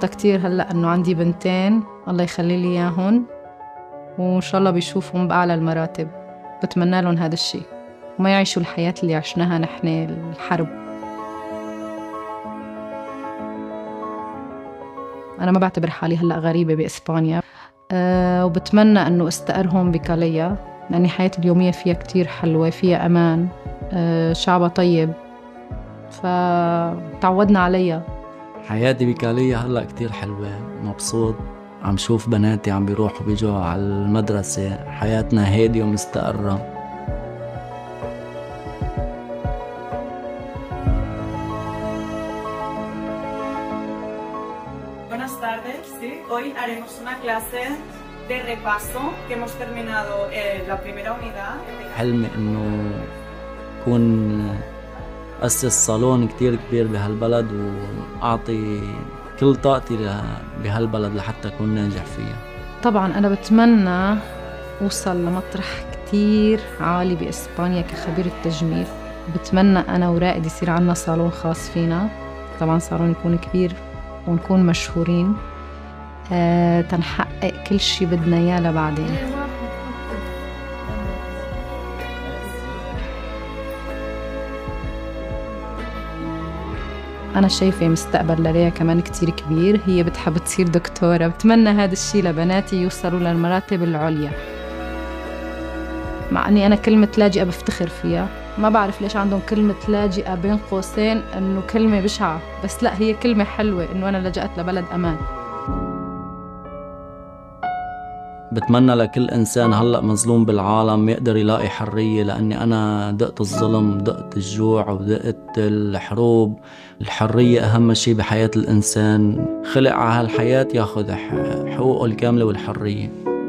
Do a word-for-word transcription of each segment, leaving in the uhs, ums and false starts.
مبسوطة كتير هلأ أنه عندي بنتين الله يخلي لي إياهن، وإن شاء الله بيشوفهم بأعلى المراتب. بتمنى لهم هذا الشيء وما يعيشوا الحياة اللي عشناها نحن، الحرب. أنا ما بعتبر حالي هلأ غريبة بإسبانيا، أه وبتمنى أنه استقرهم بكاليا، لأن حياتي اليومية فيها كتير حلوة، فيها أمان، أه شعبها طيب، فتعودنا عليها. حياتي بكالية هلأ كتير حلوة، مبسوط، عم شوف بناتي عم بيروحوا بيجوا على المدرسة، حياتنا هادية ومستقرة. Buenas tardes, sí. Hoy haremos una clase de repaso que hemos terminado eh, la primera unidad. حلمي إنه كون أسس صالون كتير كبير بهالبلد وأعطي كل طاقتي بهالبلد لحتى أكون ناجح فيها. طبعاً أنا بتمنى أوصل لمطرح كتير عالي بإسبانيا كخبيرة تجميل. بتمنى أنا ورائد يصير عنا صالون خاص فينا، طبعاً صالون يكون كبير ونكون مشهورين، أه تنحقق كل شي بدنا إياه لبعدين. أنا شايفة مستقبل لليا كمان كتير كبير، هي بتحب تصير دكتورة. بتمنى هذا الشي لبناتي يوصلوا للمراتب العليا، مع أني أنا كلمة لاجئة بفتخر فيها. ما بعرف ليش عندهم كلمة لاجئة بين قوسين أنه كلمة بشعة، بس لا، هي كلمة حلوة أنه أنا لجأت لبلد أمان. بتمنى لكل إنسان هلأ مظلوم بالعالم يقدر يلاقي حرية، لأني أنا دقت الظلم، دقت الجوع، ودقت الحروب. الحرية أهم شيء بحياة الإنسان، خلق على هالحياة ياخد حقوقه الكاملة والحرية.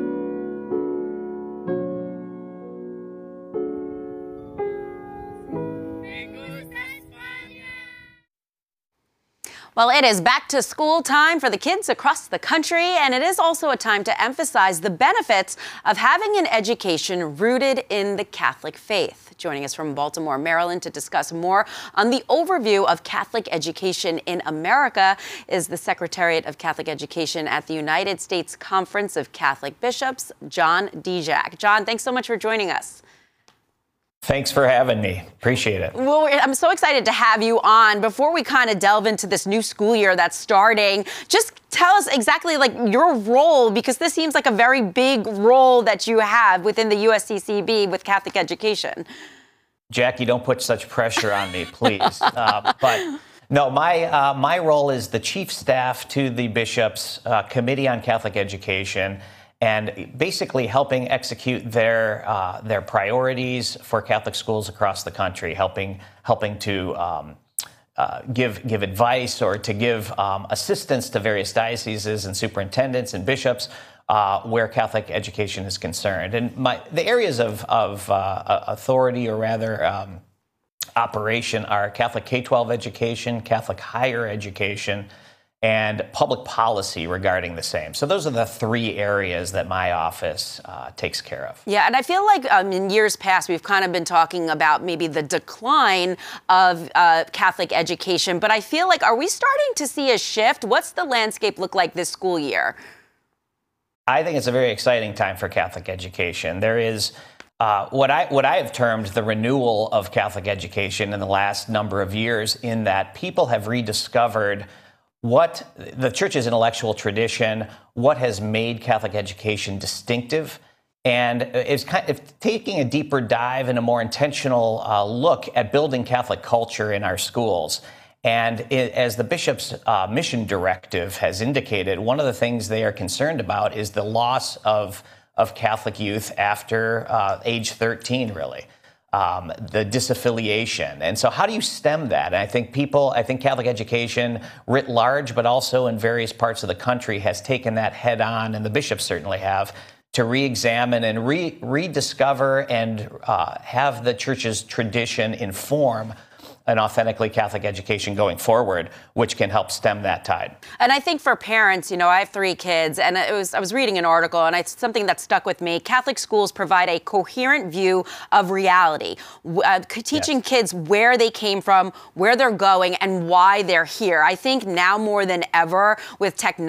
Well, it is back to school time for the kids across the country, and it is also a time to emphasize the benefits of having an education rooted in the Catholic faith. Joining us from Baltimore, Maryland to discuss more on the overview of Catholic education in America is the Secretariat of Catholic Education at the United States Conference of Catholic Bishops, John Dijak. John, thanks so much for joining us. Thanks for having me. Appreciate it. Well, I'm so excited to have you on. Before we kind of delve into this new school year that's starting, just tell us exactly like your role, because this seems like a very big role that you have within the U S C C B with Catholic education. Jackie, don't put such pressure on me, please. uh, but no, my uh, my role is the chief staff to the Bishops' uh, Committee on Catholic Education, and basically helping execute their uh, their priorities for Catholic schools across the country, helping helping to um, uh, give give advice or to give um, assistance to various dioceses and superintendents and bishops uh, where Catholic education is concerned. And my the areas of of uh, authority, or rather um, operation, are Catholic K twelve education, Catholic higher education, and public policy regarding the same. So those are the three areas that my office uh, takes care of. Yeah, and I feel like um, in years past, we've kind of been talking about maybe the decline of uh, Catholic education, but I feel like, are we starting to see a shift? What's the landscape look like this school year? I think it's a very exciting time for Catholic education. There is uh, what I what I have termed the renewal of Catholic education in the last number of years, in that people have rediscovered what the Church's intellectual tradition, what has made Catholic education distinctive, and is kind of taking a deeper dive and a more intentional uh, look at building Catholic culture in our schools. And it, as the Bishop's uh, mission directive has indicated, one of the things they are concerned about is the loss of, of Catholic youth after uh, age thirteen, really. Um, the disaffiliation. And so how do you stem that? And I think people, I think Catholic education writ large, but also in various parts of the country, has taken that head on, and the bishops certainly have, to re-examine and re- rediscover and uh, have the Church's tradition inform an authentically Catholic education going forward, which can help stem that tide. And I think for parents, you know, I have three kids, and it was I was reading an article, and it's something that stuck with me. Catholic schools provide a coherent view of reality, uh, teaching Yes. kids where they came from, where they're going, and why they're here. I think now more than ever with technology,